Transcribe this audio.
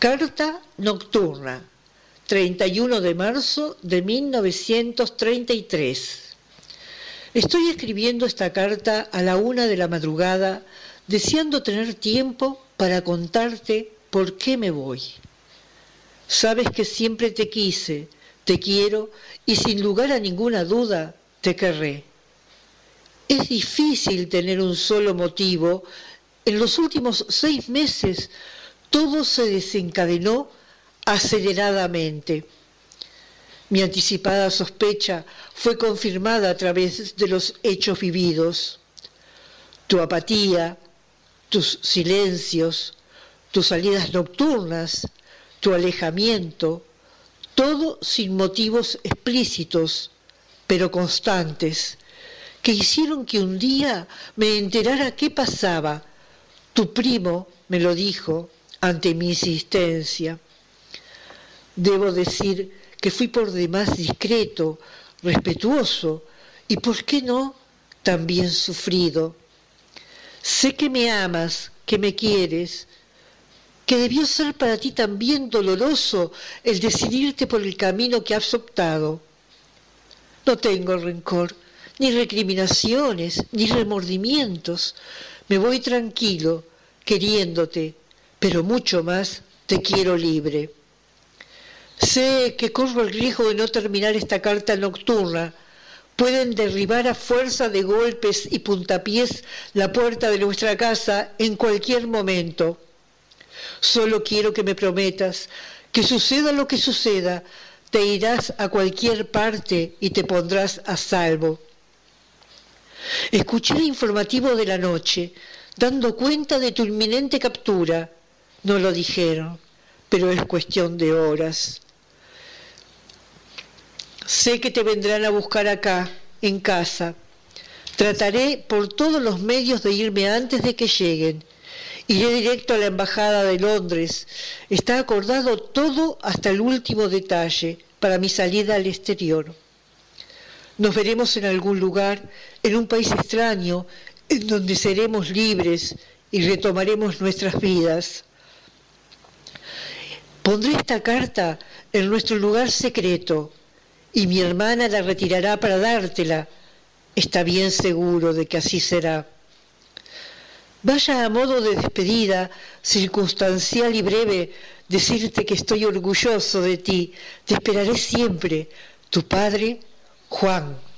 Carta nocturna, 31 de marzo de 1933. Estoy escribiendo esta carta a la 1 de la madrugada, deseando tener tiempo para contarte por qué me voy. Sabes que siempre te quise, te quiero y sin lugar a ninguna duda te querré. Es difícil tener un solo motivo. En los últimos 6 meses todo se desencadenó aceleradamente. Mi anticipada sospecha fue confirmada a través de los hechos vividos. Tu apatía, tus silencios, tus salidas nocturnas, tu alejamiento, todo sin motivos explícitos, pero constantes, que hicieron que un día me enterara qué pasaba. Tu primo me lo dijo ante mi insistencia. Debo decir que fui por demás discreto, respetuoso y, ¿por qué no?, también sufrido. Sé que me amas, que me quieres, que debió ser para ti también doloroso el decidirte por el camino que has optado. No tengo rencor, ni recriminaciones, ni remordimientos. Me voy tranquilo, queriéndote, pero mucho más te quiero libre. Sé que corro el riesgo de no terminar esta carta nocturna. Pueden derribar a fuerza de golpes y puntapiés la puerta de nuestra casa en cualquier momento. Solo quiero que me prometas que suceda lo que suceda, te irás a cualquier parte y te pondrás a salvo. Escuché el informativo de la noche, dando cuenta de tu inminente captura. No lo dijeron, pero es cuestión de horas. Sé que te vendrán a buscar acá, en casa. Trataré por todos los medios de irme antes de que lleguen. Iré directo a la Embajada de Londres. Está acordado todo hasta el último detalle para mi salida al exterior. Nos veremos en algún lugar, en un país extraño, en donde seremos libres y retomaremos nuestras vidas. Pondré esta carta en nuestro lugar secreto y mi hermana la retirará para dártela. Está bien seguro de que así será. Vaya a modo de despedida, circunstancial y breve, decirte que estoy orgulloso de ti. Te esperaré siempre. Tu padre, Juan.